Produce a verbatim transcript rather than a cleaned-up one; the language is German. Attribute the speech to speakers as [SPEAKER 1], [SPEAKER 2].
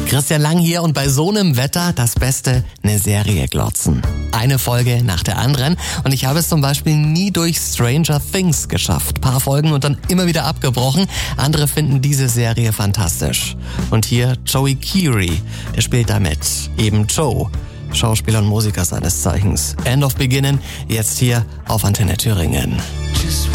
[SPEAKER 1] Christian Lang hier und bei so einem Wetter das Beste, eine Serie glotzen. Eine Folge nach der anderen und ich habe es zum Beispiel nie durch Stranger Things geschafft. Paar Folgen und dann immer wieder abgebrochen. Andere finden diese Serie fantastisch. Und hier Joey Keery, der spielt da mit. Eben Joe, Schauspieler und Musiker seines Zeichens. End of Beginning, jetzt hier auf Antenne Thüringen.
[SPEAKER 2] Just